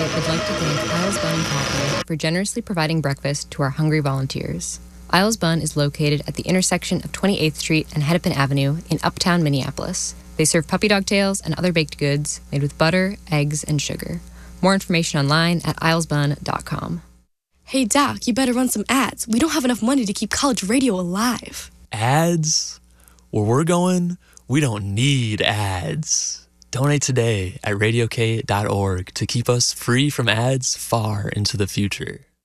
would like to thank Isles Bun and Coffee for generously providing breakfast to our hungry volunteers. Isles Bun is located at the intersection of 28th Street and Hennepin Avenue in uptown Minneapolis. They serve puppy dog tails and other baked goods made with butter, eggs, and sugar. More information online at islesbun.com. Hey, Doc, you better run some ads. We don't have enough money to keep college radio alive. Ads? Where we're going, we don't need ads. Donate today at radiok.org to keep us free from ads far into the future.